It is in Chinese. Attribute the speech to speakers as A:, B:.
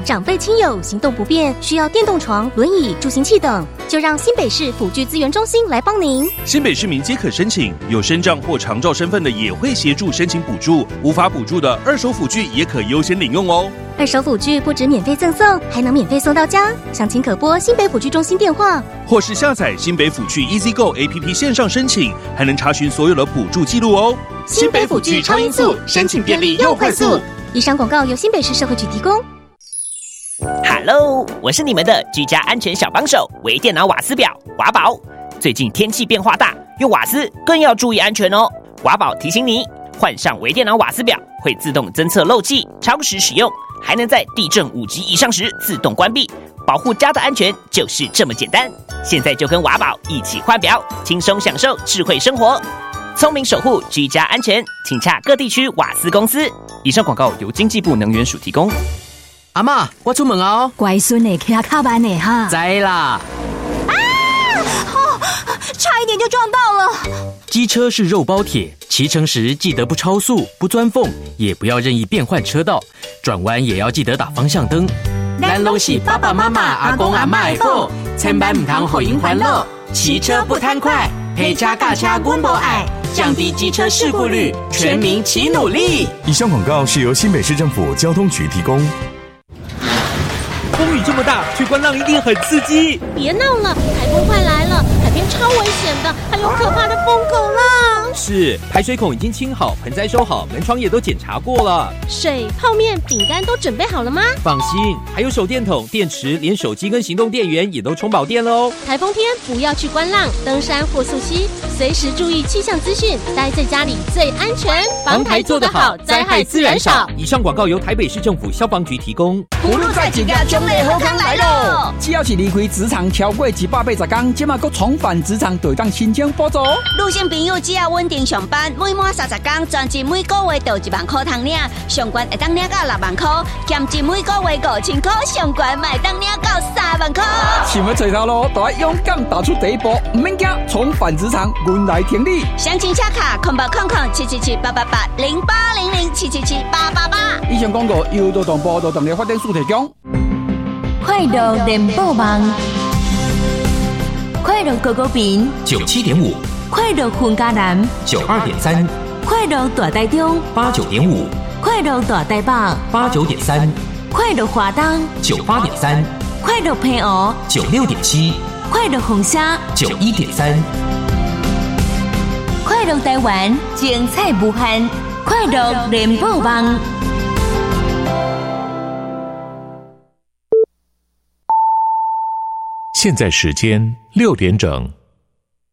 A: 长辈亲友行动不便，需要电动床、轮椅、助行器等，就让新北市辅具资源中心来帮您。
B: 新北市民皆可申请，有身障或长照身份的也会协助申请补助，无法补助的二手辅具也可优先领用哦。
A: 二手辅具不止免费赠送，还能免费送到家。详情可拨新北辅具中心电话，
B: 或是下载新北辅具 EasyGo APP 线上申请，还能查询所有的补助记录哦。
A: 新北辅具超音速，申请便利又快速。以上广告由新北市社会局提供。
C: Hello， 我是你们的居家安全小帮手，微电脑瓦斯表瓦宝。最近天气变化大，用瓦斯更要注意安全哦。瓦宝提醒你，换上微电脑瓦斯表会自动侦测漏气，超时使用还能在地震5级以上时自动关闭，保护家的安全就是这么简单。现在就跟瓦宝一起换表，轻松享受智慧生活，聪明守护居家安全，请洽各地区瓦斯公司。以上广告由经济部能源署提供。
D: 阿嬷，我出门哦。
E: 乖孙的，骑较慢的哈。
D: 知啦。
E: 差一点就撞到了。
D: 机车是肉包铁，骑乘时记得不超速、不钻缝，也不要任意变换车道，转弯也要记得打方向灯。咱拢是爸爸妈妈、阿公阿嬷的宝，千万唔通互因烦恼。骑车不贪快，陪车驾车阮无爱，降低机车事故率，全民齐努力。
F: 以上广告是由新北市政府交通局提供。
G: 风雨这么大，去观浪一定很刺激。
H: 别闹了，台风快来了，海边超危险的，还有可怕的疯狗浪。
G: 是，排水孔已经清好，盆栽收好，门窗也都检查过了。
H: 水、泡面、饼干都准备好了吗？
G: 放心，还有手电筒、电池，连手机跟行动电源也都充饱电了哦。
H: 台风天不要去观浪、登山或溯溪，随时注意气象资讯，待在家里最安全。
G: 防台做得好，灾害自然少。以上广告由台北市政府消防局提供。
I: 葫芦在几家中类好康来喽！只要是离开职场超过180天，即马阁重返职场，就当申请补助。
J: 女性朋友只要稳定上班，每满30天，专辑每个月就1万块通领，上悬会当领到6万块，减至每个月5000块，上悬卖当领到3万块。
I: 想要找头路，就要勇敢踏出第一步，唔免惊，重返职场，阮来挺你。
J: 详情洽卡08007778880800777888。
I: 以上广告由劳动部劳动力发展署提供。
E: 快乐联播网，快乐高高频
D: 97.5，
E: 快乐混家南
D: 92.3，
E: 快乐大台中
D: 89.5，
E: 快乐大台北
D: 89.3，
E: 快乐华东
D: 98.3，
E: 快乐平湖
D: 96.7，
E: 快乐红虾
D: 91.3，
E: 快乐台湾精彩无限，快乐联播网。
F: 现在时间6点整。